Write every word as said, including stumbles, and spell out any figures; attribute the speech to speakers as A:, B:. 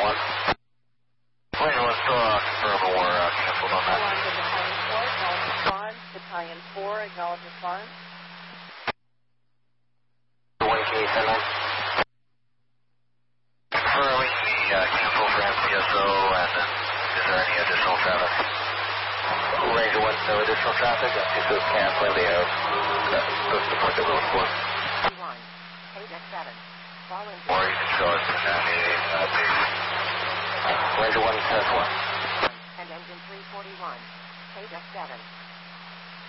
A: one. Ranger one, still uh, confirm or uh, canceled on that.
B: One to Battalion four, acknowledge response. Battalion four, acknowledge response.
A: one K ten nine. Confirming the uh, cancel for M T S O, and then is there any additional traffic? Ranger one, no additional traffic. M T S O is canceling the air. That's the point that we're looking for.
B: one, K D E C seven. Fall into...
A: Or you can show us the navigation. Uh, Ranger one, ten one.
B: And engine three forty-one, K D E C seven.